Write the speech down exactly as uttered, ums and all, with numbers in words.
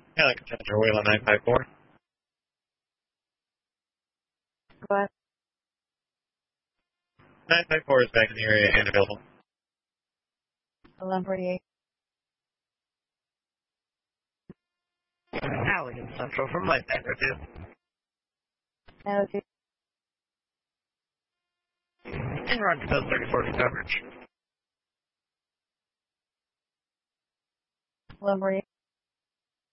Yeah, like Challenger Wheel nine five four. Go ahead. nine five four is back in the area and available. eleven forty-eight. Allegan Central from Light Banker two. nine oh two. And run to those thirty forty coverage. eleven forty-eight.